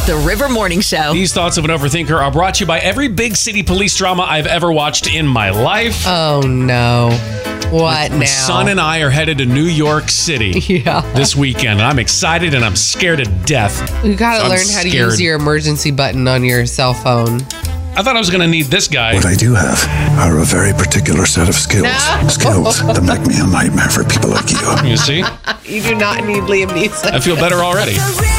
The River Morning Show. These thoughts of an overthinker are brought to you by every big city police drama I've ever watched in my life. Oh, no. What now? My son and I are headed to New York City this weekend. And I'm excited and I'm scared to death. You got to learn how to use your emergency button on your cell phone. I thought I was going to need this guy. What I do have are a very particular set of skills. No. Skills that make me a nightmare for people like you. You see? You do not need Liam Neeson. I feel better already.